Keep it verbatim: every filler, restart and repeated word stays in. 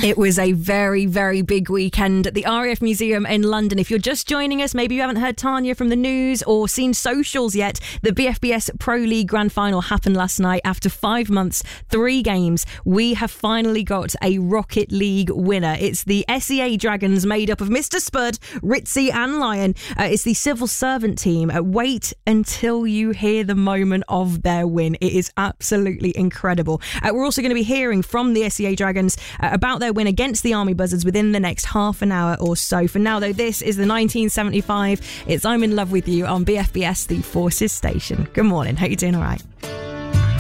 It was a very, very big weekend at the R A F Museum in London. If you're just joining us, maybe you haven't heard Tanya from the news or seen socials yet, the B F B S Pro League Grand Final happened last night. After five months, three games, we have finally got a Rocket League winner. It's the S E A Dragons, made up of Mister Spud, Ritzy and Lion. Uh, it's the civil servant team. Uh, wait until you hear the moment of their win. It is absolutely incredible. Uh, we're also going to be hearing from the S E A Dragons uh, about their win against the Army Buzzards within the next half an hour or so. For now, though, this is the nineteen seventy-five. It's I'm in Love with You on B F B S, the Forces station. Good morning. Hope you're doing all right.